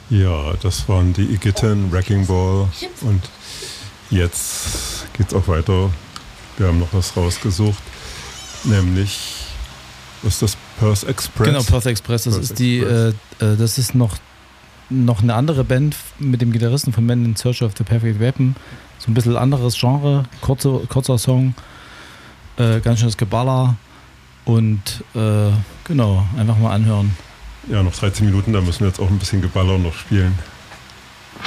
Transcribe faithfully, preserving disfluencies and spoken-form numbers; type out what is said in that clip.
Ja, das waren die Igitten, Wrecking Ball und jetzt geht's auch weiter. Wir haben noch was rausgesucht, nämlich, was ist das, Perth Express? Genau, Perth Express, das Perth ist die, äh, äh, das ist noch, noch eine andere Band mit dem Gitarristen von Men in Search of the Perfect Weapon, so ein bisschen anderes Genre, kurze, kurzer Song, äh, ganz schönes Geballer und äh, genau, einfach mal anhören. Ja, noch dreizehn Minuten, da müssen wir jetzt auch ein bisschen Geballer noch spielen.